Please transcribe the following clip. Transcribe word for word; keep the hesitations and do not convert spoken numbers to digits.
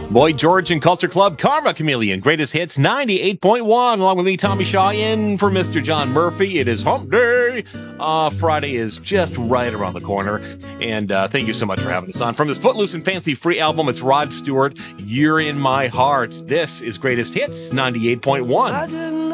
Boy George and Culture Club, Karma Chameleon, Greatest Hits ninety-eight point one, along with me, Tommy Shaw, in for Mister John Murphy. It is hump day. Uh, Friday is just right around the corner, and uh, thank you so much for having us on. From his Footloose and Fancy Free album, it's Rod Stewart, You're in My Heart. This is Greatest Hits ninety-eight point one. I didn't